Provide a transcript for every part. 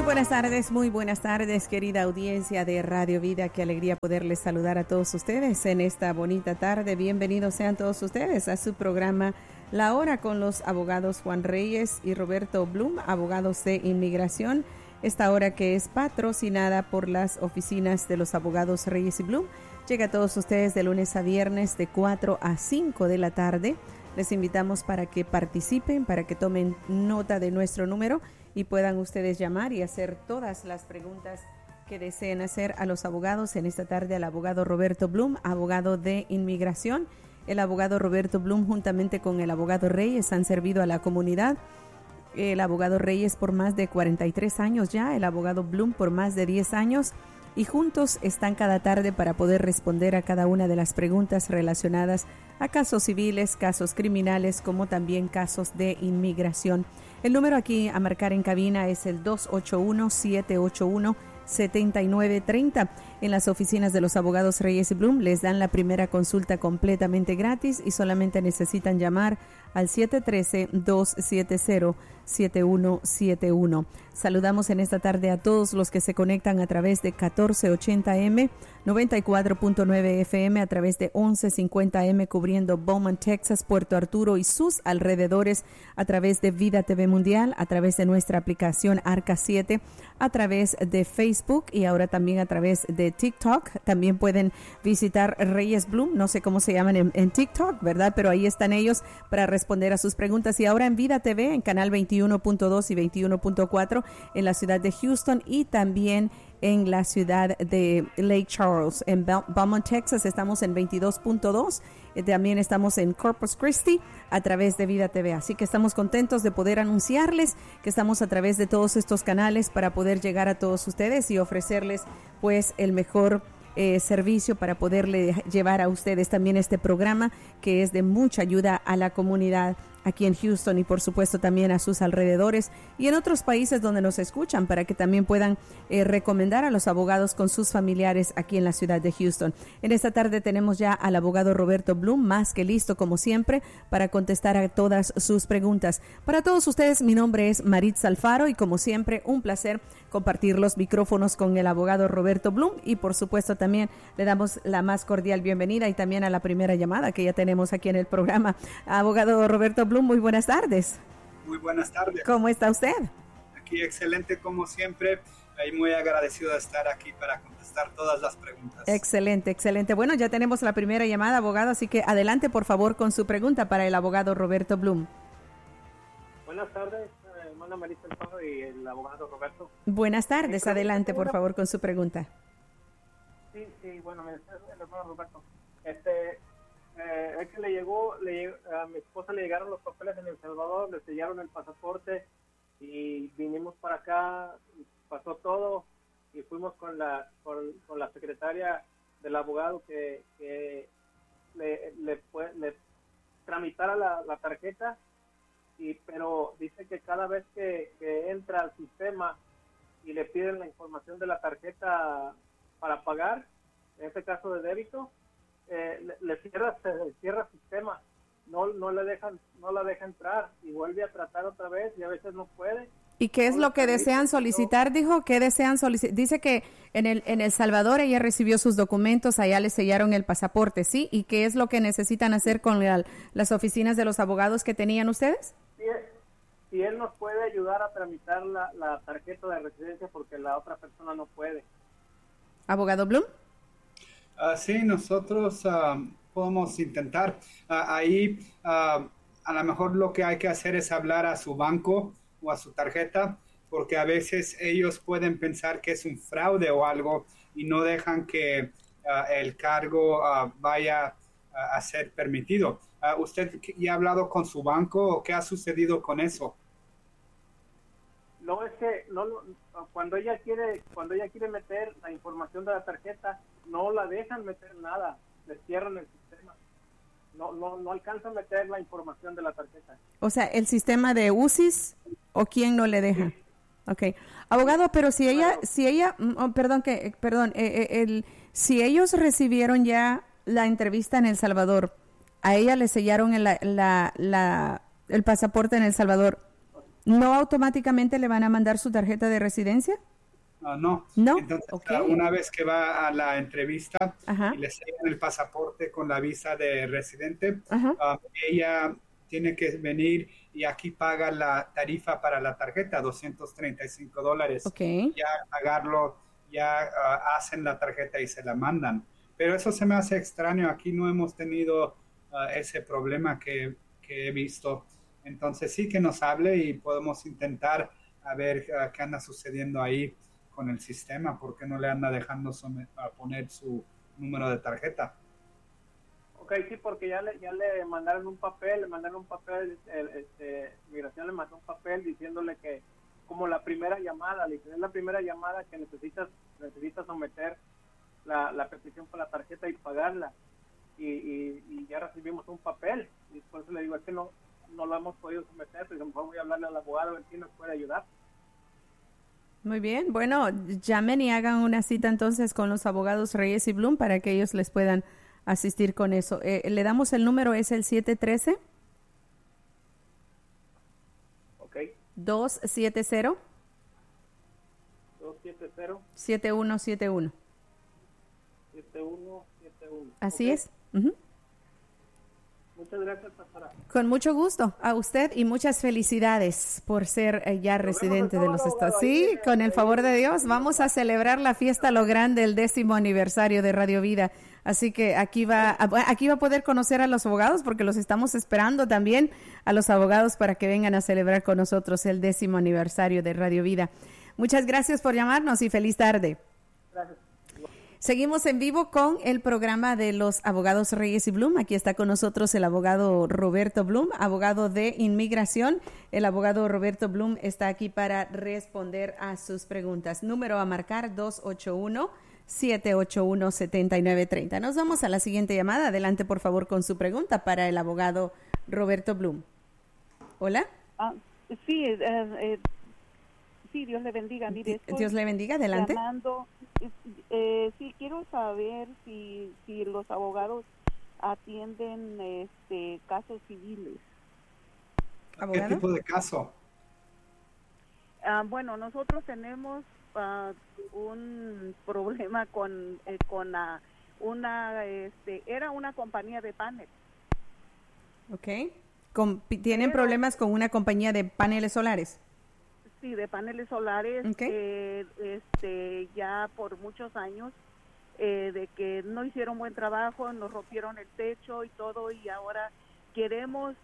muy buenas tardes, querida audiencia de Radio Vida. Qué alegría poderles saludar a todos ustedes en esta bonita tarde. Bienvenidos sean todos ustedes a su programa La Hora con los abogados Juan Reyes y Roberto Blum, abogados de inmigración. Esta hora que es patrocinada por las oficinas de los abogados Reyes y Blum llega a todos ustedes de lunes a viernes de 4 a 5 de la tarde. Les invitamos para que participen, para que tomen nota de nuestro número y puedan ustedes llamar y hacer todas las preguntas que deseen hacer a los abogados. En esta tarde al abogado Roberto Blum, abogado de inmigración. El abogado Roberto Blum juntamente con el abogado Reyes han servido a la comunidad. El abogado Reyes por más de 43 años ya, el abogado Blum por más de 10 años. Y juntos están cada tarde para poder responder a cada una de las preguntas relacionadas a casos civiles, casos criminales, como también casos de inmigración. El número aquí a marcar en cabina es el 281-781-7930. En las oficinas de los abogados Reyes y Blum les dan la primera consulta completamente gratis y solamente necesitan llamar al 713-270-7171. Saludamos en esta tarde a todos los que se conectan a través de 1480M, 94.9 FM, a través de 1150M cubriendo Beaumont, Texas, Puerto Arturo y sus alrededores, a través de Vida TV Mundial, a través de nuestra aplicación Arca 7, a través de Facebook y ahora también a través de TikTok. También pueden visitar Reyes Blum, no sé cómo se llaman en TikTok, ¿verdad? Pero ahí están ellos para responder a sus preguntas. Y ahora en Vida TV, en canal 21.2 y 21.4 en la ciudad de Houston y también en la ciudad de Lake Charles. En Beaumont, Texas, estamos en 22.2. También estamos en Corpus Christi a través de Vida TV. Así que estamos contentos de poder anunciarles que estamos a través de todos estos canales para poder llegar a todos ustedes y ofrecerles pues el mejor servicio para poderle llevar a ustedes también este programa que es de mucha ayuda a la comunidad aquí en Houston y por supuesto también a sus alrededores y en otros países donde nos escuchan para que también puedan recomendar a los abogados con sus familiares aquí en la ciudad de Houston. En esta tarde tenemos ya al abogado Roberto Blum, más que listo como siempre para contestar a todas sus preguntas. Para todos ustedes, mi nombre es Maritza Alfaro y como siempre un placer compartir los micrófonos con el abogado Roberto Blum y por supuesto también le damos la más cordial bienvenida y también a la primera llamada que ya tenemos aquí en el programa. Abogado Roberto Blum, muy buenas tardes. Muy buenas tardes. ¿Cómo está usted? Aquí excelente como siempre y muy agradecido de estar aquí para contestar todas las preguntas. Excelente, excelente. Bueno, ya tenemos la primera llamada, abogado, así que adelante por favor con su pregunta para el abogado Roberto Blum. Buenas tardes, hermana Maritza Alfaro y el abogado Roberto. Buenas tardes, adelante por favor con su pregunta. Sí, bueno, el hermano Roberto. Es que a mi esposa le llegaron los papeles en El Salvador, le sellaron el pasaporte y vinimos para acá, pasó todo y fuimos con la secretaria del abogado que le tramitara la tarjeta, pero dice que cada vez que entra al sistema y le piden la información de la tarjeta para pagar, en este caso de débito, le cierra el sistema, no la deja entrar y vuelve a tratar otra vez y a veces no puede. ¿Y qué es lo que desean solicitar? Dijo, ¿qué desean solicitar? Dice que en El Salvador ella recibió sus documentos, allá le sellaron el pasaporte, ¿sí? ¿Y qué es lo que necesitan hacer con las oficinas de los abogados que tenían ustedes? Si él nos puede ayudar a tramitar la tarjeta de residencia porque la otra persona no puede. ¿Abogado Blum? Sí, nosotros podemos intentar. A lo mejor lo que hay que hacer es hablar a su banco o a su tarjeta, porque a veces ellos pueden pensar que es un fraude o algo y no dejan que el cargo vaya a ser permitido. ¿Usted ya ha hablado con su banco o qué ha sucedido con eso? No, es que cuando ella quiere meter la información de la tarjeta, no la dejan meter nada, le cierran el sistema. No alcanza a meter la información de la tarjeta. O sea, el sistema de UCIS o quién no le deja. Sí. Okay. Abogado, pero si ellos recibieron ya la entrevista en El Salvador, a ella le sellaron el pasaporte en El Salvador, ¿No automáticamente le van a mandar su tarjeta de residencia? No. No. Entonces, Okay. Una vez que va a la entrevista Ajá. y le sellan el pasaporte con la visa de residente, Ajá. ella tiene que venir y aquí paga la tarifa para la tarjeta, $235. Okay. Ya pagarlo, ya hacen la tarjeta y se la mandan. Pero eso se me hace extraño. Aquí no hemos tenido ese problema que he visto. Entonces sí que nos hable y podemos intentar a ver qué anda sucediendo ahí con el sistema, porque no le anda dejando poner su número de tarjeta. Ok, sí, porque ya le mandaron un papel, Migración le mandó un papel diciéndole que como la primera llamada, le dicen, es la primera llamada que necesita someter la petición para la tarjeta y pagarla. Y ya recibimos un papel, y por eso le digo, es que no lo hemos podido someter, pero a lo mejor voy a hablarle al abogado a ver si nos puede ayudar. Muy bien, bueno, llamen y hagan una cita entonces con los abogados Reyes y Blum para que ellos les puedan asistir con eso. Le damos el número, es el 713 270 7171. Así es. Uh-huh. Muchas gracias, pastora. Con mucho gusto a usted y muchas felicidades por ser ya residente de los Estados Unidos. Sí, con el favor de Dios, vamos a celebrar la fiesta a lo grande, el 10º aniversario de Radio Vida. Así que aquí va a poder conocer a los abogados porque los estamos esperando también a los abogados para que vengan a celebrar con nosotros el 10º aniversario de Radio Vida. Muchas gracias por llamarnos y feliz tarde. Gracias. Seguimos en vivo con el programa de los abogados Reyes y Blum. Aquí está con nosotros el abogado Roberto Blum, abogado de inmigración. El abogado Roberto Blum está aquí para responder a sus preguntas. Número a marcar 281-781-7930. Nos vamos a la siguiente llamada. Adelante, por favor, con su pregunta para el abogado Roberto Blum. Hola. Sí, sí, Dios le bendiga. Mire, Dios le bendiga, adelante. Llamando, sí, quiero saber si los abogados atienden casos civiles. ¿Qué tipo de caso? Bueno, nosotros tenemos un problema con era una compañía de paneles. Okay. ¿Tienen problemas con una compañía de paneles solares? Sí, de paneles solares, okay. Ya por muchos años, de que no hicieron buen trabajo, nos rompieron el techo y todo, y ahora queremos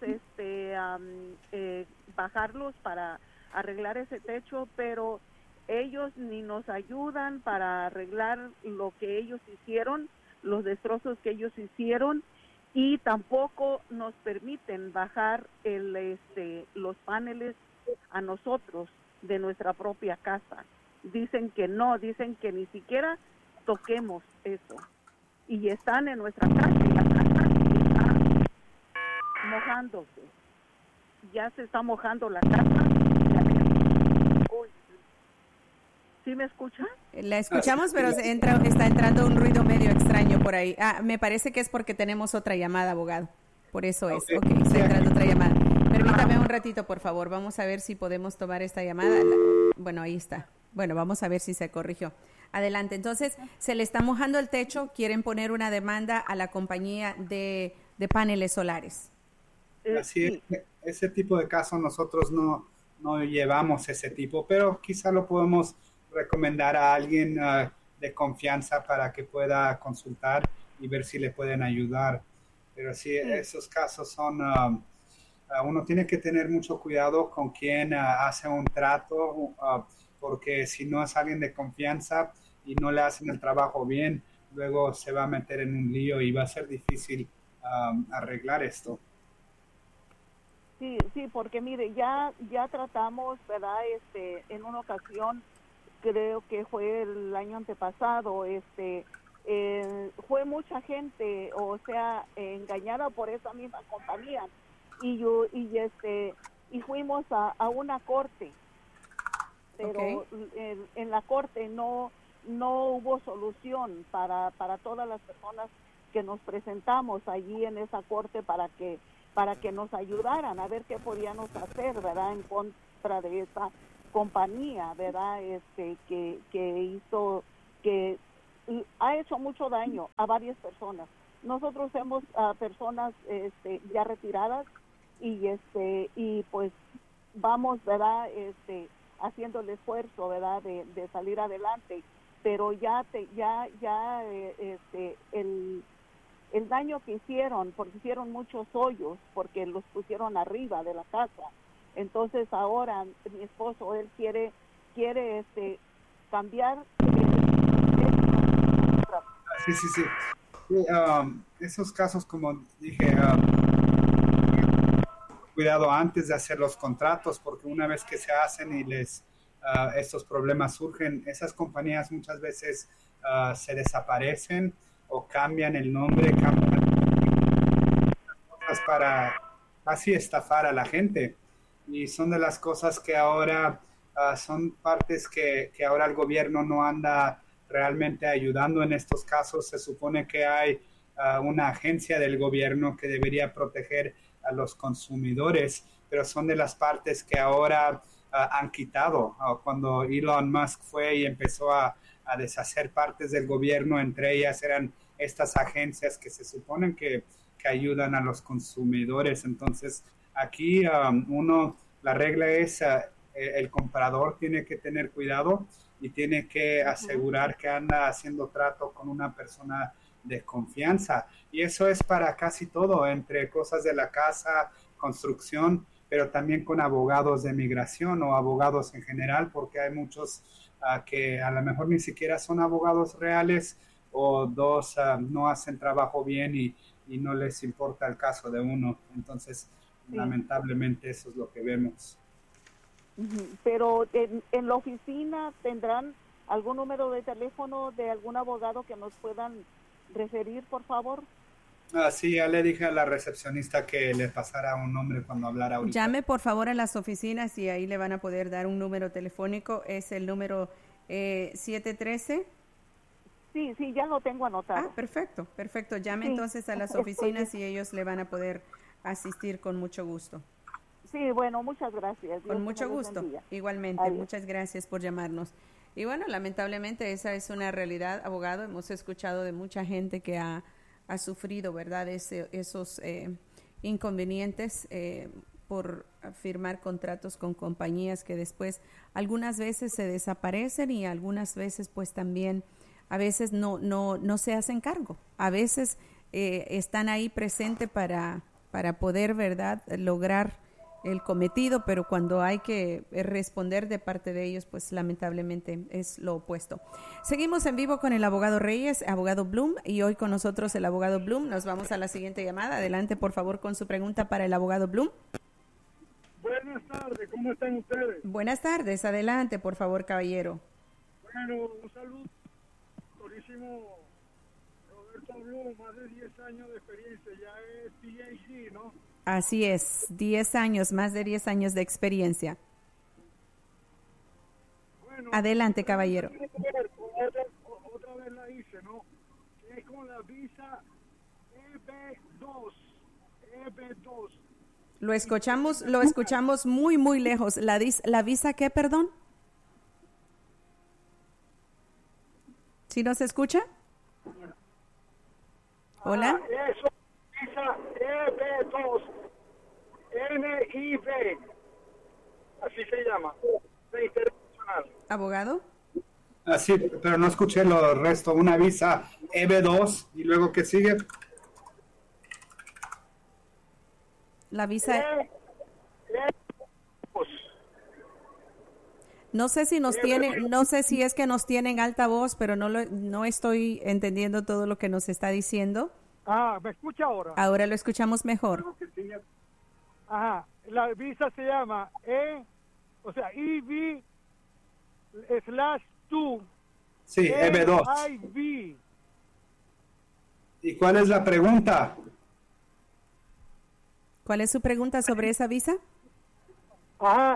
bajarlos para arreglar ese techo, pero ellos ni nos ayudan para arreglar lo que ellos hicieron, los destrozos que ellos hicieron, y tampoco nos permiten bajar los paneles a nosotros de nuestra propia casa. Dicen que no, dicen que ni siquiera toquemos eso. Y están en nuestra casa y la casa está mojándose. Ya se está mojando la casa. ¿Sí me escucha? La escuchamos, pero está entrando un ruido medio extraño por ahí. Me parece que es porque tenemos otra llamada, abogado. Por eso es. Okay, está entrando otra llamada. Permítame un ratito, por favor. Vamos a ver si podemos tomar esta llamada. Bueno, ahí está. Bueno, vamos a ver si se corrigió. Adelante. Entonces, se le está mojando el techo. Quieren poner una demanda a la compañía de paneles solares. Así es. Ese tipo de casos nosotros no llevamos ese tipo, pero quizá lo podemos recomendar a alguien de confianza para que pueda consultar y ver si le pueden ayudar. Pero sí, esos casos son... uno tiene que tener mucho cuidado con quien hace un trato, porque si no es alguien de confianza y no le hacen el trabajo bien, luego se va a meter en un lío y va a ser difícil arreglar esto. Sí, porque mire, ya tratamos, ¿verdad? En una ocasión, creo que fue el año antepasado, fue mucha gente, o sea, engañada por esa misma compañía. Y fuimos a una corte, pero en la corte no hubo solución para todas las personas que nos presentamos allí en esa corte para que nos ayudaran a ver qué podíamos hacer, ¿verdad? contra de esa compañía, ¿verdad? Que ha hecho mucho daño a varias personas. Nosotros hemos personas ya retiradas y pues vamos, ¿verdad? Haciendo el esfuerzo, ¿verdad? De salir adelante, pero el daño que hicieron, porque hicieron muchos hoyos, porque los pusieron arriba de la casa. Entonces ahora mi esposo, él quiere cambiar. Sí. Sí, esos casos, como dije, cuidado antes de hacer los contratos, porque una vez que se hacen y estos problemas surgen, esas compañías muchas veces se desaparecen o cambian el nombre, cambian cosas para así estafar a la gente. Y son de las cosas que ahora son partes que ahora el gobierno no anda realmente ayudando en estos casos. Se supone que hay una agencia del gobierno que debería proteger a los consumidores, pero son de las partes que ahora han quitado. Cuando Elon Musk fue y empezó a deshacer partes del gobierno, entre ellas eran estas agencias que se suponen que ayudan a los consumidores. Entonces, aquí la regla es el comprador tiene que tener cuidado y tiene que asegurar que anda haciendo trato con una persona de confianza. Y eso es para casi todo, entre cosas de la casa, construcción, pero también con abogados de migración o abogados en general, porque hay muchos que a lo mejor ni siquiera son abogados reales o dos no hacen trabajo bien y no les importa el caso de uno. Entonces, lamentablemente eso es lo que vemos. Pero en la oficina tendrán algún número de teléfono de algún abogado que nos puedan referir, por favor. Sí, ya le dije a la recepcionista que le pasara un nombre cuando hablara ahorita. Llame por favor a las oficinas y ahí le van a poder dar un número telefónico. Es el número 713. Sí, ya lo tengo anotado. Perfecto. Llame entonces a las oficinas y ellos le van a poder asistir con mucho gusto. Sí, bueno, muchas gracias. Con mucho gusto. Igualmente, adiós. Muchas gracias por llamarnos. Y bueno, lamentablemente esa es una realidad, abogado. Hemos escuchado de mucha gente que ha sufrido, ¿verdad? Esos inconvenientes por firmar contratos con compañías que después algunas veces se desaparecen y algunas veces pues también a veces no se hacen cargo. A veces están ahí presentes para poder, ¿verdad?, lograr el cometido, pero cuando hay que responder de parte de ellos, pues lamentablemente es lo opuesto. Seguimos en vivo con el abogado Reyes, abogado Bloom, y hoy con nosotros el abogado Bloom. Nos vamos a la siguiente llamada. Adelante, por favor, con su pregunta para el abogado Bloom. Buenas tardes, ¿cómo están ustedes? Buenas tardes, adelante, por favor, caballero. Bueno, un saludo, doctorísimo Roberto Bloom, más de 10 años de experiencia, ya es PhD, ¿no? Así es, 10 años, más de 10 años de experiencia. Bueno, adelante, caballero. Otra vez la hice, ¿no? Es con la visa EB2. Lo escuchamos muy lejos. ¿La visa qué, perdón? ¿Sí nos escucha? Hola. Eso, visa EB2, NIB, así se llama, de internacional. ¿Abogado? Sí, pero no escuché lo resto. Una visa EB2 y luego ¿qué sigue? La visa... No sé si es que nos tienen alta voz, pero no estoy entendiendo todo lo que nos está diciendo. ¿Me escucha ahora? Ahora lo escuchamos mejor. Ajá, la visa se llama EB/2. Sí, EB2. EIB. ¿Y cuál es la pregunta? ¿Cuál es su pregunta sobre esa visa? Ajá,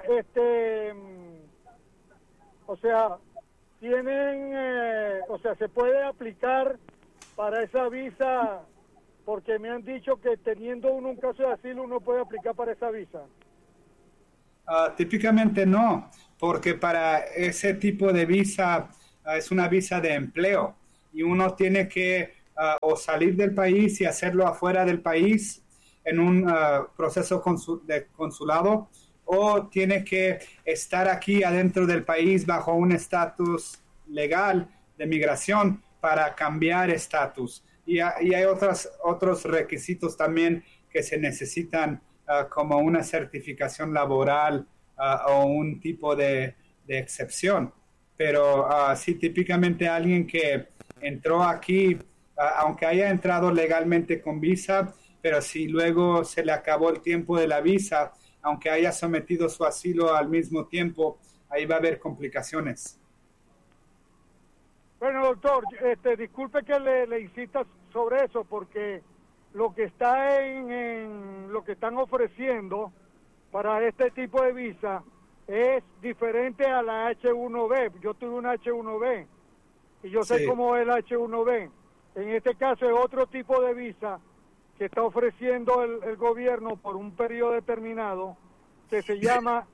se puede aplicar para esa visa, porque me han dicho que teniendo uno un caso de asilo uno puede aplicar para esa visa. Típicamente no, porque para ese tipo de visa es una visa de empleo y uno tiene que o salir del país y hacerlo afuera del país en un proceso de consulado, o tiene que estar aquí adentro del país bajo un estatus legal de migración para cambiar estatus. Y hay otros requisitos también que se necesitan, como una certificación laboral o un tipo de excepción. Pero sí, típicamente alguien que entró aquí, aunque haya entrado legalmente con visa, pero si luego se le acabó el tiempo de la visa, aunque haya sometido su asilo al mismo tiempo, ahí va a haber complicaciones. Bueno, doctor, disculpe que le insista sobre eso, porque lo que está en lo que están ofreciendo para este tipo de visa es diferente a la H1B. Yo tuve una H1B y yo sé cómo es el H1B. En este caso es otro tipo de visa que está ofreciendo el gobierno por un periodo determinado, que se llama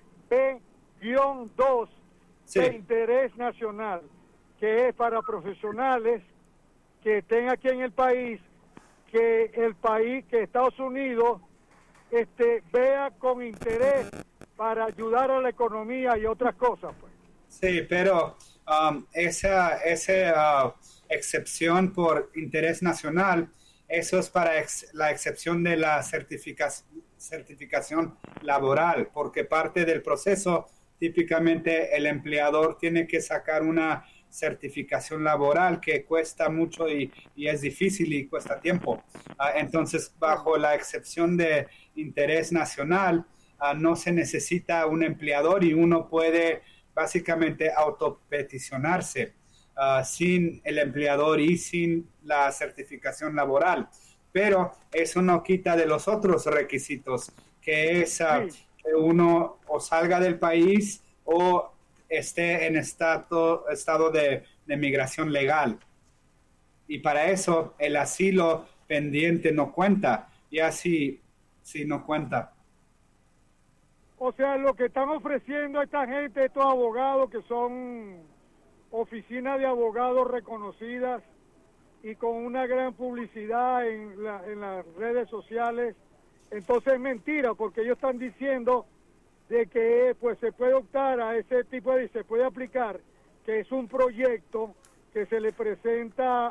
EB-2 de interés nacional, que es para profesionales que estén aquí en el país, que Estados Unidos vea con interés para ayudar a la economía y otras cosas, pues. Sí, pero esa excepción por interés nacional, eso es para la excepción de la certificación laboral, porque parte del proceso, típicamente el empleador tiene que sacar una certificación laboral que cuesta mucho y es difícil y cuesta tiempo. Entonces, bajo la excepción de interés nacional, no se necesita un empleador y uno puede básicamente autopeticionarse sin el empleador y sin la certificación laboral. Pero eso no quita de los otros requisitos, que es que uno o salga del país o esté en estado de migración legal. Y para eso el asilo pendiente no cuenta, y así sí no cuenta. O sea, lo que están ofreciendo esta gente, estos abogados que son oficinas de abogados reconocidas y con una gran publicidad en las redes sociales, entonces es mentira, porque ellos están diciendo de que pues se puede optar a ese tipo de, se puede aplicar, que es un proyecto que se le presenta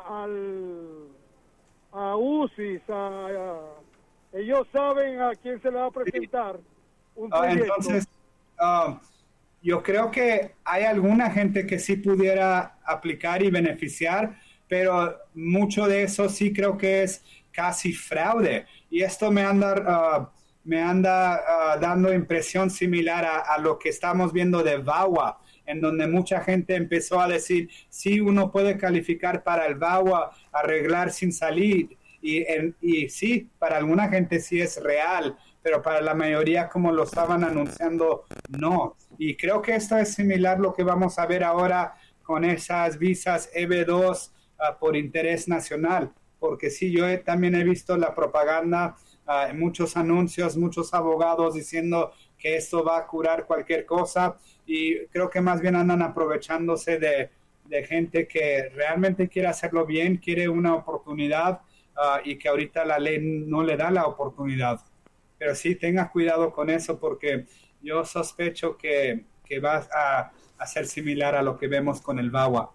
a UCIS, ellos saben a quién se le va a presentar un proyecto. Entonces, yo creo que hay alguna gente que sí pudiera aplicar y beneficiar, pero mucho de eso sí creo que es casi fraude. Y esto me anda dando impresión similar a lo que estamos viendo de VAWA, en donde mucha gente empezó a decir, sí, uno puede calificar para el VAWA, arreglar sin salir. Y sí, para alguna gente sí es real, pero para la mayoría, como lo estaban anunciando, no. Y creo que esto es similar a lo que vamos a ver ahora con esas visas EB2 por interés nacional, porque sí, yo también he visto la propaganda, muchos anuncios, muchos abogados diciendo que esto va a curar cualquier cosa, y creo que más bien andan aprovechándose de gente que realmente quiere hacerlo bien, quiere una oportunidad, y que ahorita la ley no le da la oportunidad. Pero sí, tengas cuidado con eso, porque yo sospecho que va a ser similar a lo que vemos con el VAWA.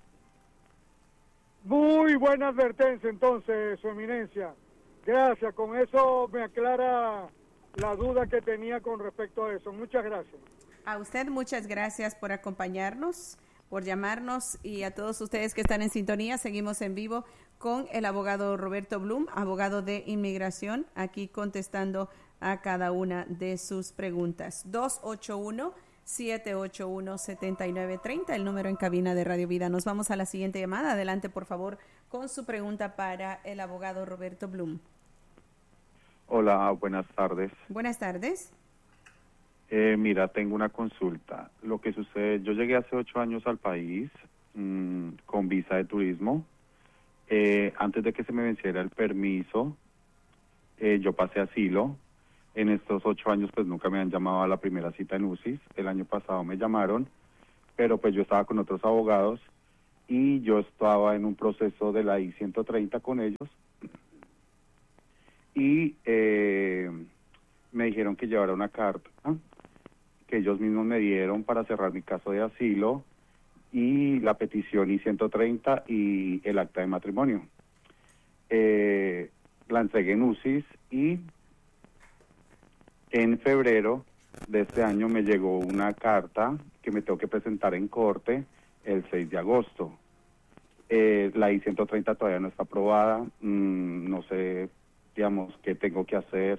Muy buena advertencia, entonces, Su Eminencia. Gracias, con eso me aclara la duda que tenía con respecto a eso. Muchas gracias. A usted muchas gracias por acompañarnos, por llamarnos, y a todos ustedes que están en sintonía. Seguimos en vivo con el abogado Roberto Blum, abogado de inmigración, aquí contestando a cada una de sus preguntas. 281-781-7930, el número en cabina de Radio Vida. Nos vamos a la siguiente llamada. Adelante, por favor, con su pregunta para el abogado Roberto Blum. Hola, buenas tardes. Buenas tardes. Mira, tengo una consulta. Lo que sucede, yo llegué hace 8 años al país con visa de turismo. Antes de que se me venciera el permiso, yo pasé asilo. En estos 8 años pues nunca me han llamado a la primera cita en UCIS. El año pasado me llamaron, pero pues yo estaba con otros abogados y yo estaba en un proceso de la I-130 con ellos y me dijeron que llevara una carta que ellos mismos me dieron para cerrar mi caso de asilo y la petición I-130 y el acta de matrimonio. La entregué en UCIS y en febrero de este año me llegó una carta que me tengo que presentar en corte el 6 de agosto. La I-130 todavía no está aprobada, no sé, digamos, qué tengo que hacer.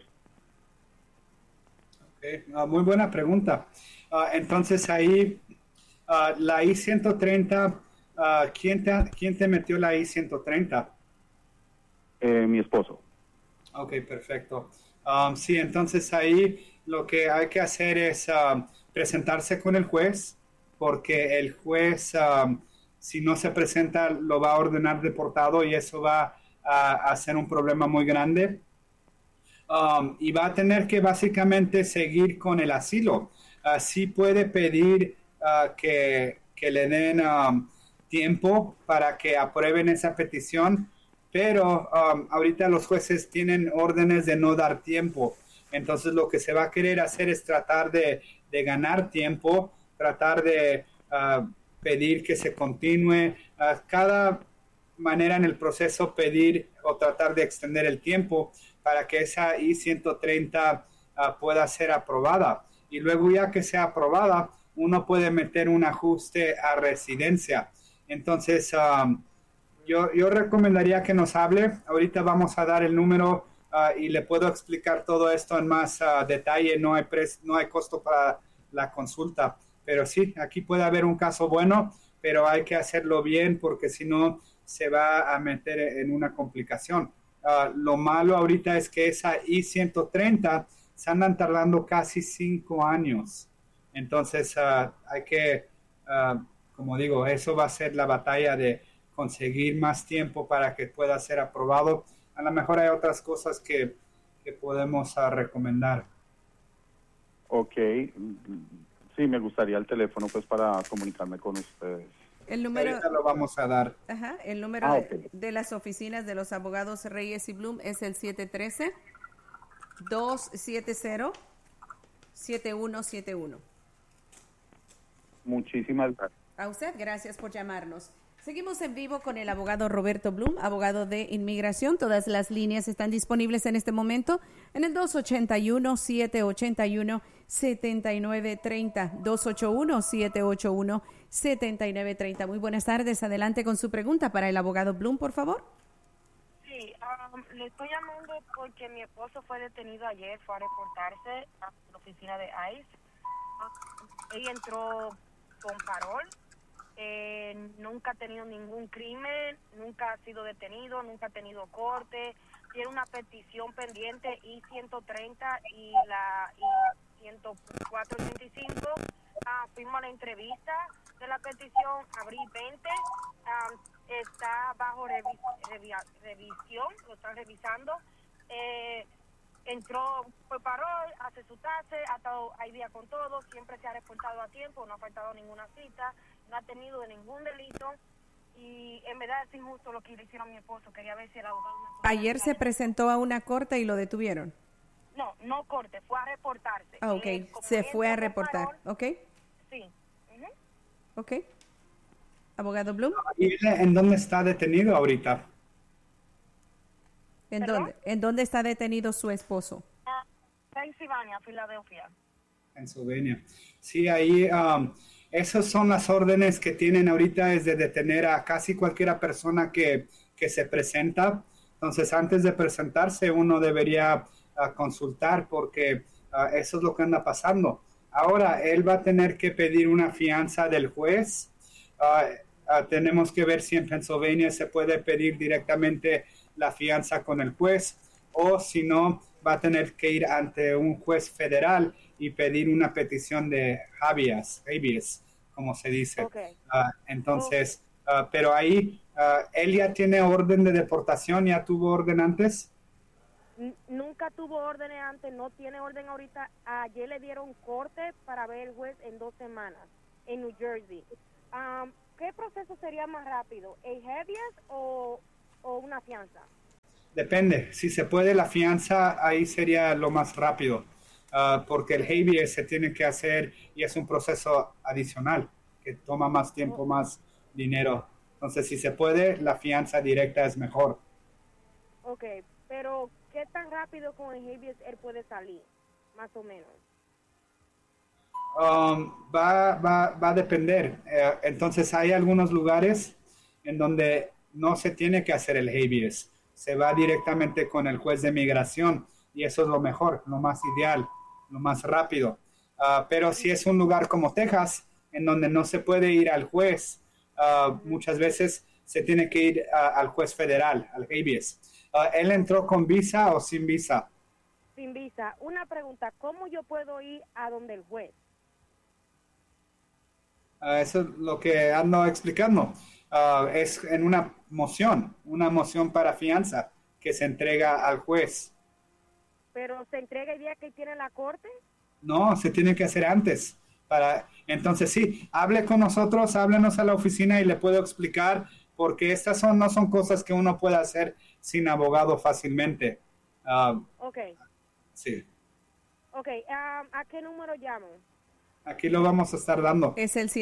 Okay. Muy buena pregunta. Entonces ahí, la I-130, ¿quién te metió la I-130? Mi esposo. Ok, perfecto. Sí, entonces ahí lo que hay que hacer es presentarse con el juez, porque el juez, si no se presenta, lo va a ordenar deportado y eso va a ser un problema muy grande. Y va a tener que básicamente seguir con el asilo. Sí puede pedir que le den tiempo para que aprueben esa petición, pero ahorita los jueces tienen órdenes de no dar tiempo. Entonces lo que se va a querer hacer es tratar de ganar tiempo, tratar de pedir que se continúe. Cada manera en el proceso pedir o tratar de extender el tiempo para que esa I-130 pueda ser aprobada. Y luego ya que sea aprobada, uno puede meter un ajuste a residencia. Entonces, yo recomendaría que nos hable. Ahorita vamos a dar el número y le puedo explicar todo esto en más detalle. No hay costo para la consulta. Pero sí, aquí puede haber un caso bueno, pero hay que hacerlo bien porque si no se va a meter en una complicación. Lo malo ahorita es que esa I-130 se andan tardando casi 5 años. Entonces hay que, como digo, eso va a ser la batalla de conseguir más tiempo para que pueda ser aprobado. A lo mejor hay otras cosas que podemos recomendar. Ok, sí, me gustaría el teléfono pues para comunicarme con ustedes. El número ahorita lo vamos a dar. Ajá, el número Okay. de las oficinas de los abogados Reyes y Bloom es el 713-270-7171. Muchísimas gracias. A usted, gracias por llamarnos. Seguimos en vivo con el abogado Roberto Bloom, abogado de inmigración. Todas las líneas están disponibles en este momento en el 281-781-7930. 281-781-7930. Muy buenas tardes. Adelante con su pregunta para el abogado Bloom, por favor. Sí, le estoy llamando porque mi esposo fue detenido ayer, fue a reportarse a la oficina de ICE. Él entró con parol. Nunca ha tenido ningún crimen, nunca ha sido detenido, nunca ha tenido corte. Tiene una petición pendiente I-130 y la I-104-85. Fuimos a la entrevista de la petición abril 20. Está bajo revisión, lo están revisando. Entró por parol, hace su tase, ha estado al día con todo, siempre se ha reportado a tiempo, no ha faltado ninguna cita, no ha tenido ningún delito y en verdad es injusto lo que le hicieron a mi esposo. Quería ver si el abogado... Ayer se presentó a una corte y lo detuvieron. No corte, fue a reportarse. Ok, se fue a reportar, parol, ok. Sí. Ok. Abogado Bloom, ¿Y en dónde está detenido ahorita? ¿En dónde está detenido su esposo? Pensilvania, Filadelfia. Pennsylvania. Sí, ahí esas son las órdenes que tienen ahorita, es de detener a casi cualquier persona que se presenta. Entonces, antes de presentarse, uno debería consultar porque eso es lo que anda pasando. Ahora, él va a tener que pedir una fianza del juez. Tenemos que ver si en Pennsylvania se puede pedir directamente la fianza con el juez o si no, va a tener que ir ante un juez federal y pedir una petición de habeas, como se dice. Okay. Entonces, pero ahí, ¿él ya tiene orden de deportación? ¿Ya tuvo orden antes? Nunca tuvo órdenes antes, no tiene orden ahorita. Ayer le dieron corte para ver el juez en 2 semanas en New Jersey. ¿Qué proceso sería más rápido, el habeas o una fianza? Depende, si se puede la fianza, ahí sería lo más rápido, porque el habeas se tiene que hacer y es un proceso adicional que toma más tiempo, más dinero. Entonces, si se puede, la fianza directa es mejor. Ok, pero ¿qué tan rápido con el habeas él puede salir, más o menos? Va a depender. Entonces, hay algunos lugares en donde no se tiene que hacer el habeas. Se va directamente con el juez de migración y eso es lo mejor, lo más ideal, lo más rápido. Pero si es un lugar como Texas, en donde no se puede ir al juez, muchas veces se tiene que ir al juez federal, al habeas. ¿Él entró con visa o sin visa? Sin visa. Una pregunta, ¿cómo yo puedo ir a donde el juez? Eso es lo que ando explicando. Es en una moción para fianza que se entrega al juez. ¿Pero se entrega el día que tiene la corte? No, se tiene que hacer antes. Entonces sí, hable con nosotros, háblenos a la oficina y le puedo explicar, porque estas no son cosas que uno pueda hacer sin abogado fácilmente. Ok. Sí. Ok, ¿a qué número llamo? Aquí lo vamos a estar dando. Es el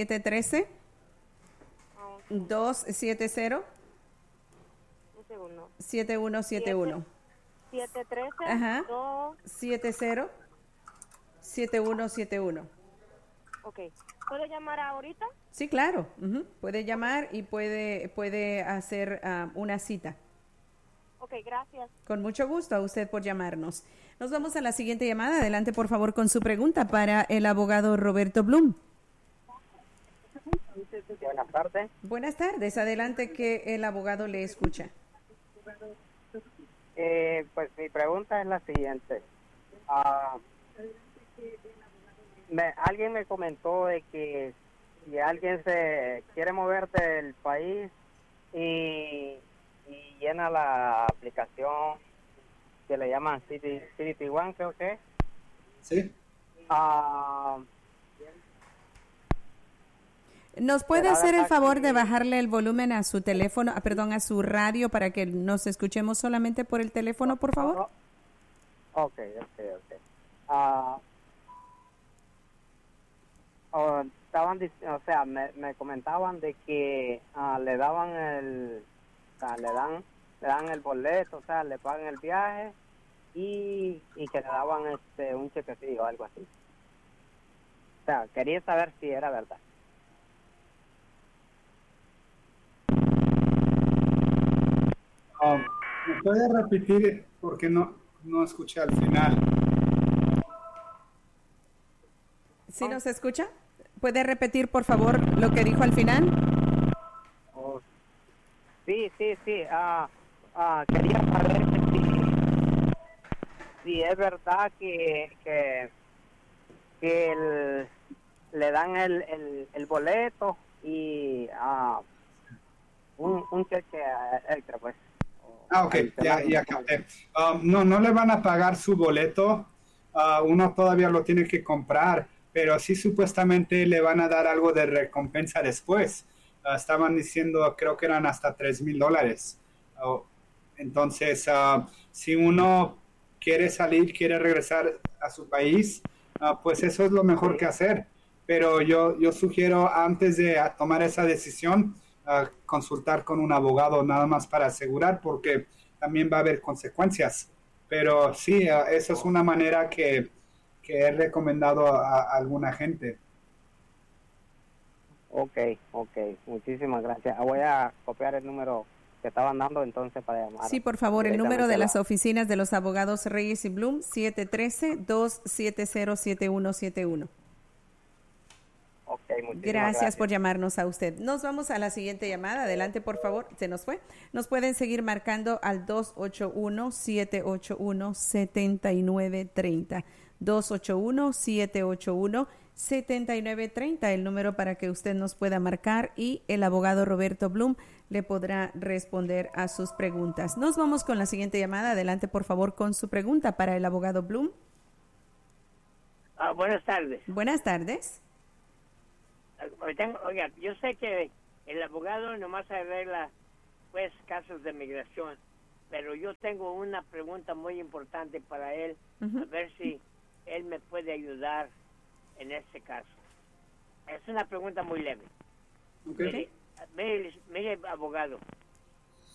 713-270. Un segundo. 7171. 713 Ajá. 2. 70-7171. Ok. ¿Puedo llamar ahorita? Sí, claro. Puede llamar y puede hacer una cita. Ok, gracias. Con mucho gusto a usted por llamarnos. Nos vamos a la siguiente llamada. Adelante, por favor, con su pregunta para el abogado Roberto Blum. Buenas tardes. Buenas tardes. Adelante, que el abogado le escucha. Pues mi pregunta es la siguiente. Alguien me comentó de que si alguien se quiere mover del país y llena la aplicación que le llaman City One, creo que. Sí. ¿Nos puede hacer el favor de bajarle el volumen a su teléfono, a su radio, para que nos escuchemos solamente por el teléfono, por favor? Ok. Me comentaban de que le dan el boleto, o sea, le pagan el viaje y que le daban un chequecillo o algo así. O sea, quería saber si era verdad. ¿Me puede repetir? Porque no escuché al final. ¿Sí nos escucha? ¿Puede repetir, por favor, lo que dijo al final? Sí. Quería saber si es verdad que le dan el boleto y un cheque extra, pues. Ok, ya capté. No le van a pagar su boleto. Uno todavía lo tiene que comprar, pero sí supuestamente le van a dar algo de recompensa después. Estaban diciendo, creo que eran hasta $3,000. Entonces, si uno quiere salir, quiere regresar a su país, pues eso es lo mejor que hacer. Pero yo sugiero, antes de tomar esa decisión, consultar con un abogado, nada más para asegurar, porque también va a haber consecuencias. Pero sí, eso es una manera que he recomendado a alguna gente. Ok, muchísimas gracias. Voy a copiar el número que estaban dando entonces para llamar. Sí, por favor, el número de las oficinas de los abogados Reyes y Blum, 713-270-7171. Okay, gracias por llamarnos a usted. Nos vamos a la siguiente llamada. Adelante, por favor. Se nos fue. Nos pueden seguir marcando al 281-781-7930. 281-781-7930. 7930, el número para que usted nos pueda marcar y el abogado Roberto Blum le podrá responder a sus preguntas. Nos vamos con la siguiente llamada. Adelante, por favor, con su pregunta para el abogado Blum. Buenas tardes. Buenas tardes. Oiga, yo sé que el abogado nomás arregla pues casos de migración, pero yo tengo una pregunta muy importante para él, a ver si él me puede ayudar en este caso. Es una pregunta muy leve. Okay. Mire, abogado,